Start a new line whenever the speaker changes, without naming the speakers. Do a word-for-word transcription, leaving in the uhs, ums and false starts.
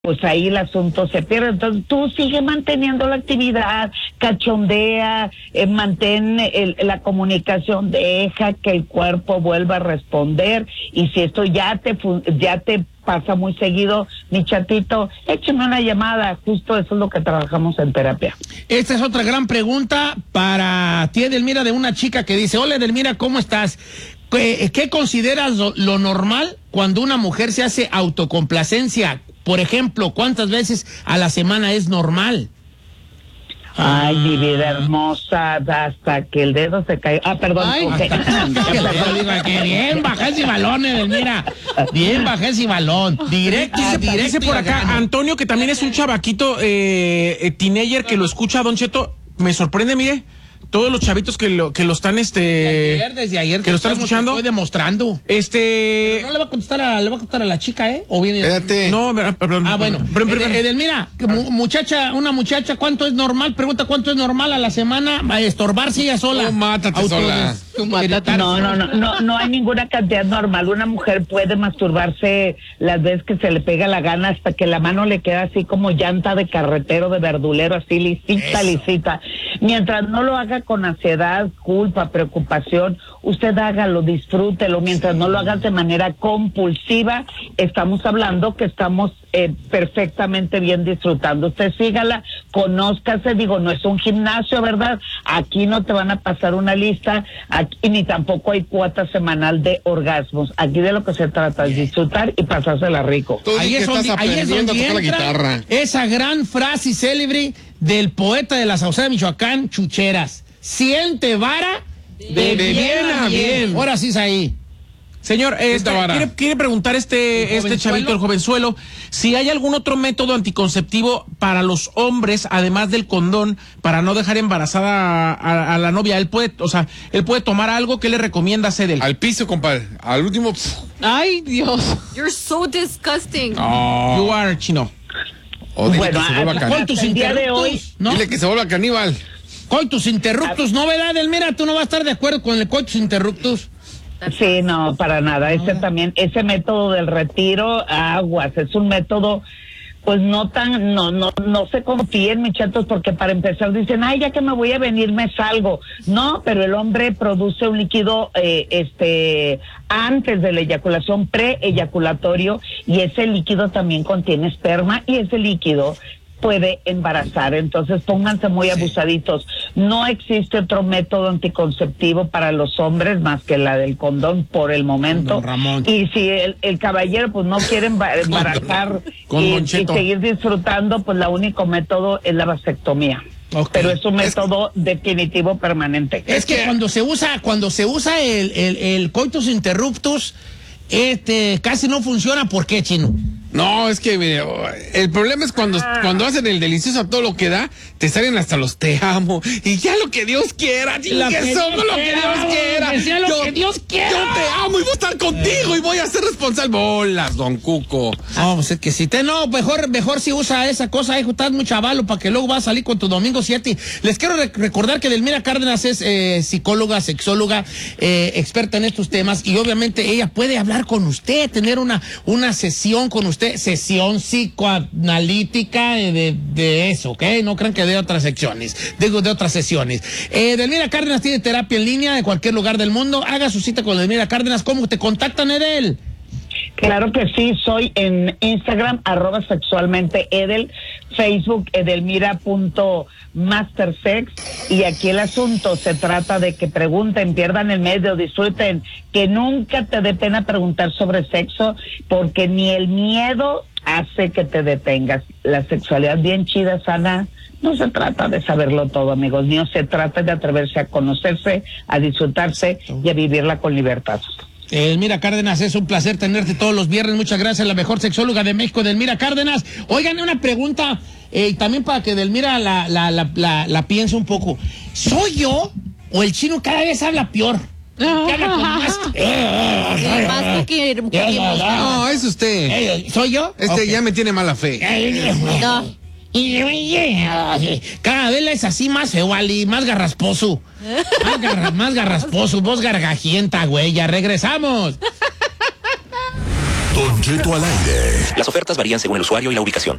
pues ahí el asunto se pierde. Entonces tú sigue manteniendo la actividad, cachondea, eh, mantén el, la comunicación, deja que el cuerpo vuelva a responder, y si esto ya te ya te pasa muy seguido, mi chatito, échame una llamada. Justo eso es lo que trabajamos en terapia.
Esta es otra gran pregunta para ti, Edelmira, de una chica que dice: hola, Edelmira, ¿cómo estás? ¿Qué, qué consideras lo, lo normal cuando una mujer se hace autocomplacencia? Por ejemplo, ¿cuántas veces a la semana es normal?
Ay, mi vida hermosa, hasta que el dedo se cae. Ah, perdón.
Ay,
okay.
Digo, que bien bajé ese balón, Edelmira. Bien bajé ese balón. Directo,
dice,
directo.
Dice por acá
gano.
Antonio, que también es un chavaquito eh, eh, teenager que lo escucha, Don Cheto. Me sorprende, mire, todos los chavitos que lo que lo están este
Ayer, desde ayer
que lo están escuchando,
estoy demostrando.
Este
Pero no le va a contestar a le va a contestar a la chica, ¿eh? O viene.
Espérate. No, perdón.
Ah, bueno.
Pero, pero, pero,
Edelmira, mu muchacha, una muchacha, ¿cuánto es normal? Pregunta, ¿cuánto es normal a la semana a estorbarse ella sola?
No, mátate sola.
Tú mátate. No, no, no, no, no hay ninguna cantidad normal. Una mujer puede masturbarse las veces que se le pega la gana, hasta que la mano le queda así como llanta de carretero, de verdulero, así lisita, Eso. lisita. Mientras no lo haga con ansiedad, culpa, preocupación, usted hágalo, disfrútelo. Mientras no lo hagas de manera compulsiva, estamos hablando que estamos eh, perfectamente bien disfrutando. Usted sígala, conózcase, digo, no es un gimnasio, ¿verdad? Aquí no te van a pasar una lista, aquí ni tampoco hay cuota semanal de orgasmos. Aquí de lo que se trata es disfrutar y pasársela rico.
Ahí es, donde, ahí es donde entra la guitarra. Esa gran frase célebre del poeta de la Sauceda de Michoacán, Chucheras: siente vara de, de bien a bien. Ahora sí es ahí.
Señor, este, quiere, quiere preguntar este, este chavito, el jovenzuelo, si hay algún otro método anticonceptivo para los hombres, además del condón, para no dejar embarazada a, a, a la novia. Él puede, o sea, él puede tomar algo. ¿Qué le recomienda hacer él?
Al piso, compadre. Al último. Pff.
Ay, Dios.
You're so disgusting.
Oh. You are, chino.
O dile bueno, que se vuelva caníbal.
Coitus interruptus, ¿no?
Dile que se vuelva caníbal.
Coitus interruptus, ¿no, verdad, Edelmira? Tú no vas a estar de acuerdo con el coitus interruptus.
Sí, no, para nada. Ese también, ese método del retiro, aguas, es un método, pues no tan, no, no, no se confíen, muchachos, porque para empezar dicen, ay, ya que me voy a venir me salgo. No, pero el hombre produce un líquido, eh, este, antes de la eyaculación, pre-eyaculatorio, y ese líquido también contiene esperma, y ese líquido puede embarazar. Entonces pónganse muy sí. abusaditos. No existe otro método anticonceptivo para los hombres más que la del condón por el momento.
Ramón.
Y si el, el caballero pues no quiere embarazar y, y seguir disfrutando, pues el único método es la vasectomía. Okay. Pero es un método es, definitivo permanente.
Es que cuando se usa, cuando se usa el, el, el coitus interruptus, este casi no funciona. ¿Por qué, Chino?
No, es que mire, el problema es cuando, ah. cuando hacen el delicioso a todo lo que da, te salen hasta los te amo, y ya lo que Dios quiera, que somos lo que Dios quiera.
Que sea lo
yo,
que Dios quiera.
Yo te amo y voy a estar contigo y voy a ser responsable. Bolas, don Cuco.
No, pues es que si te, no, mejor, mejor si usa esa cosa, hijo, estás muy chavalo para que luego vas a salir con tu domingo siete. Les quiero rec recordar que Edelmira Cárdenas es eh, psicóloga, sexóloga, eh, experta en estos temas, y obviamente ella puede hablar con usted, tener una, una sesión con usted. Sesión psicoanalítica de, de eso, ¿ok? No crean que de otras secciones, digo de otras sesiones. Eh, Edelmira Cárdenas tiene terapia en línea de cualquier lugar del mundo. Haga su cita con Edelmira Cárdenas. ¿Cómo te contactan, Edel?
Claro que sí, soy en Instagram, arroba sexualmente Edel, Facebook edelmira.mastersex, y aquí el asunto se trata de que pregunten, pierdan el medio, disfruten, que nunca te dé pena preguntar sobre sexo, porque ni el miedo hace que te detengas. La sexualidad bien chida, sana, no se trata de saberlo todo, amigos míos, se trata de atreverse a conocerse, a disfrutarse y a vivirla con libertad.
Edelmira Cárdenas, es un placer tenerte todos los viernes. Muchas gracias, la mejor sexóloga de México, Edelmira Cárdenas. Oigan, una pregunta, eh, también para que Edelmira la, la, la, la, la piense un poco. ¿Soy yo o el chino cada vez habla peor? Habla con más...
No, es usted.
¿Soy yo?
Este okay. Ya me tiene mala fe.
No. Cada vez es así más feo, Ali, más garrasposo. Más, garra, más garrasposo, voz gargajienta, güey. Ya regresamos.
Don Cheto al aire.
Las ofertas varían según el usuario y la ubicación.